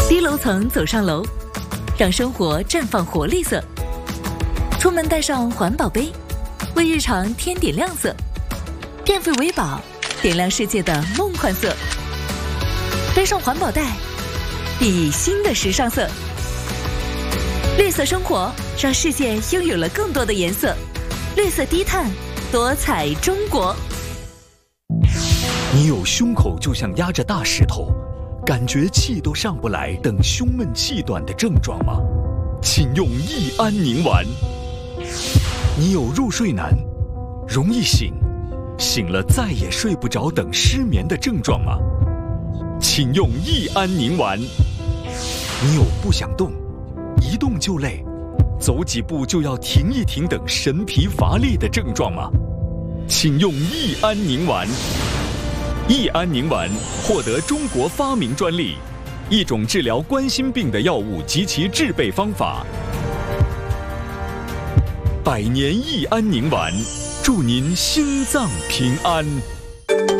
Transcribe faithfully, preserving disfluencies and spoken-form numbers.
低楼层走上楼，让生活绽放活力色。出门带上环保杯，为日常添点亮色。变废为宝，点亮世界的梦幻色。背上环保袋，熠熠新的时尚色。绿色生活，让世界拥有了更多的颜色。绿色低碳，多彩中国。 你有胸口就像压着大石头，感觉气都上不来等胸闷气短的症状吗？请用益安宁丸。你有入睡难，容易醒，醒了再也睡不着等失眠的症状吗？请用益安宁丸。你有不想动，一动就累，走几步就要停一停等神疲乏力的症状吗？请用益安宁丸。益安宁丸获得中国发明专利，一种治疗冠心病的药物及其制备方法。百年益安宁丸，祝您心脏平安。